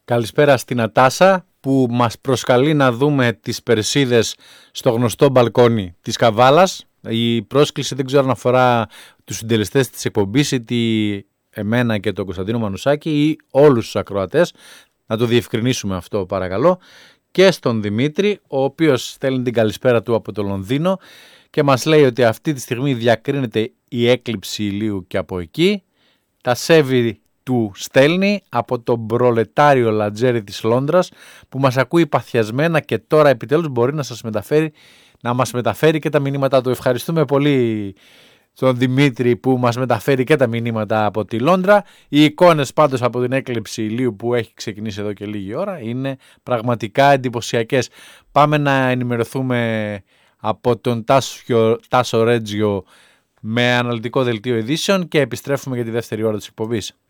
Καλησπέρα στην Ατάσα που μας προσκαλεί να δούμε τις Περσίδες στο γνωστό μπαλκόνι της Καβάλας. Η πρόσκληση δεν ξέρω αν αφορά τους συντελεστές της εκπομπής ή εμένα και τον Κωνσταντίνο Μανουσάκη ή όλους τους ακροατές. Να το διευκρινίσουμε αυτό παρακαλώ. Και στον Δημήτρη, ο οποίος στέλνει την καλησπέρα του από το Λονδίνο και μας λέει ότι αυτή τη στιγμή διακρίνεται η έκλειψη ηλίου και από εκεί. Τα σέβη του στέλνει από τον προλετάριο Λατζέρι της Λόνδρας που μας ακούει παθιασμένα και τώρα επιτέλους μπορεί να μας μεταφέρει και τα μηνύματα του. Ευχαριστούμε πολύ τον Δημήτρη που μας μεταφέρει και τα μηνύματα από τη Λόνδρα. Οι εικόνες πάντως από την έκλειψη ηλίου που έχει ξεκινήσει εδώ και λίγη ώρα είναι πραγματικά εντυπωσιακές. Πάμε να ενημερωθούμε από τον Τάσο Ρέτζιο με αναλυτικό δελτίο ειδήσεων και επιστρέφουμε για τη δεύτερη ώρα της εκπομπής.